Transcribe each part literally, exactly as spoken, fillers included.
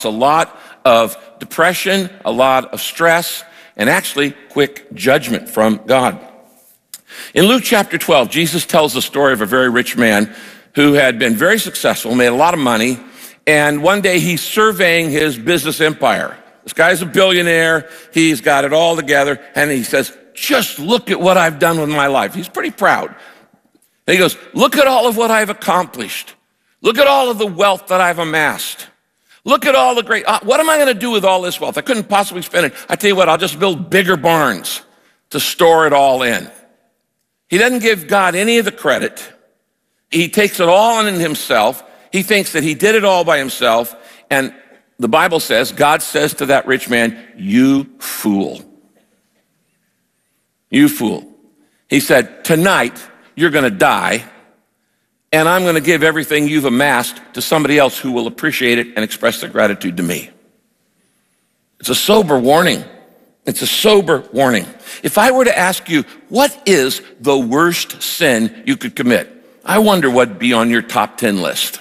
a lot of depression, a lot of stress, and actually quick judgment from God. In Luke chapter twelve, Jesus tells the story of a very rich man who had been very successful, made a lot of money, and one day he's surveying his business empire. This guy's a billionaire, he's got it all together, and he says, just look at what I've done with my life. He's pretty proud. And he goes, look at all of what I've accomplished. Look at all of the wealth that I've amassed. Look at all the great, uh, what am I going to do with all this wealth? I couldn't possibly spend it. I tell you what, I'll just build bigger barns to store it all in. He doesn't give God any of the credit. He takes it all on in himself. He thinks that he did it all by himself. And the Bible says, God says to that rich man, you fool. You fool. He said, tonight you're going to die, and I'm going to give everything you've amassed to somebody else who will appreciate it and express their gratitude to me. It's a sober warning. It's a sober warning. If I were to ask you, what is the worst sin you could commit? I wonder what'd be on your top ten list.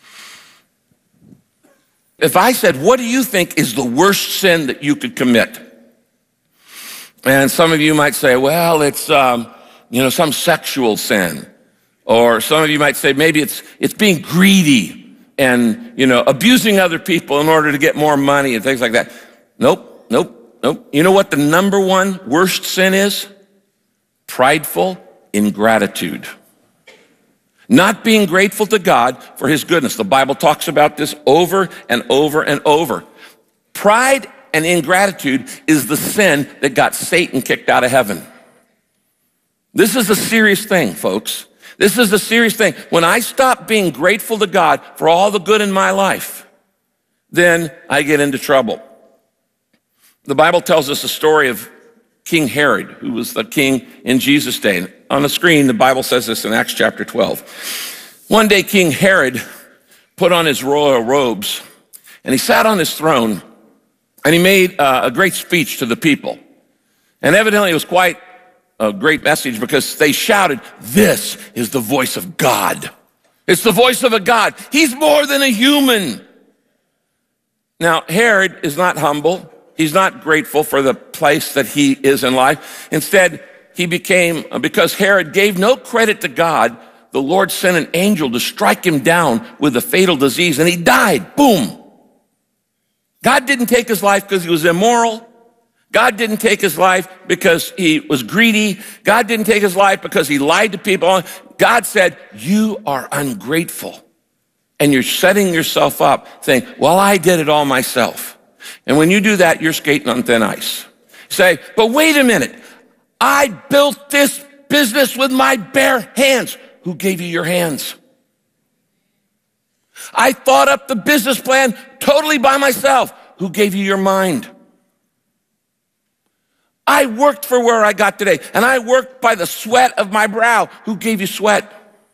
If I said, what do you think is the worst sin that you could commit? And some of you might say, well, it's, um, you know, some sexual sin. Or some of you might say maybe it's it's being greedy and, you know, abusing other people in order to get more money and things like that. Nope, nope, nope. You know what the number one worst sin is? Prideful ingratitude. Not being grateful to God for his goodness. The Bible talks about this over and over and over. Pride and ingratitude is the sin that got Satan kicked out of heaven. This is a serious thing, folks. This is a serious thing. When I stop being grateful to God for all the good in my life, then I get into trouble. The Bible tells us a story of King Herod, who was the king in Jesus' day. On the screen, the Bible says this in Acts chapter twelve. One day, King Herod put on his royal robes, and he sat on his throne, and he made uh, a great speech to the people. And evidently, it was quite a great message because they shouted, this is the voice of God. It's the voice of a God. He's more than a human. Now, Herod is not humble. He's not grateful for the place that he is in life. Instead, he became, because Herod gave no credit to God, the Lord sent an angel to strike him down with a fatal disease, and he died. Boom. God didn't take his life because he was immoral. God didn't take his life because he was greedy. God didn't take his life because he lied to people. God said, you are ungrateful. And you're setting yourself up saying, well, I did it all myself. And when you do that, you're skating on thin ice. Say, but wait a minute. I built this business with my bare hands. Who gave you your hands? I thought up the business plan totally by myself. Who gave you your mind? I worked for where I got today, and I worked by the sweat of my brow. Who gave you sweat?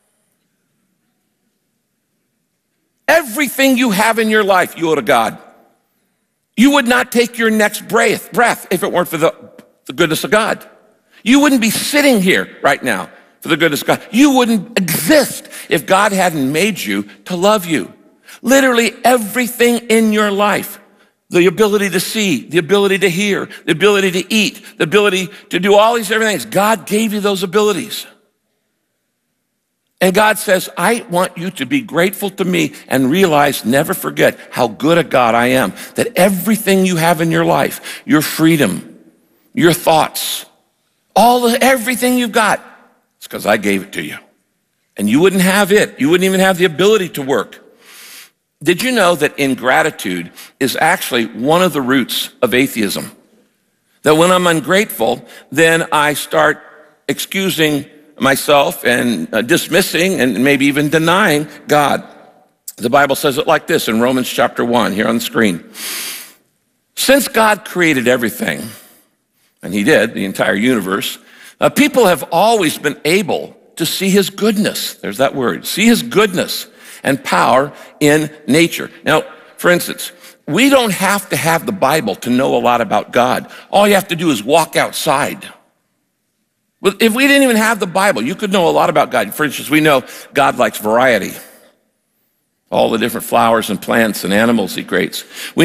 Everything you have in your life, you owe to God. You would not take your next breath, breath if it weren't for the, the goodness of God. You wouldn't be sitting here right now for the goodness of God. You wouldn't exist if God hadn't made you to love you. Literally everything in your life. The ability to see, the ability to hear, the ability to eat, the ability to do all these different things. God gave you those abilities. And God says, I want you to be grateful to me and realize, never forget how good a God I am. That everything you have in your life, your freedom, your thoughts, all the, everything you've got, it's because I gave it to you. And you wouldn't have it. You wouldn't even have the ability to work. Did you know that ingratitude is actually one of the roots of atheism? That when I'm ungrateful, then I start excusing myself and uh, dismissing and maybe even denying God. The Bible says it like this in Romans chapter one, here on the screen. Since God created everything, and he did, the entire universe, uh, people have always been able to see his goodness. There's that word, see his goodness and power in nature. Now, for instance, we don't have to have the Bible to know a lot about God. All you have to do is walk outside. But if we didn't even have the Bible, you could know a lot about God. For instance, we know God likes variety. all the different flowers and plants and animals he creates. We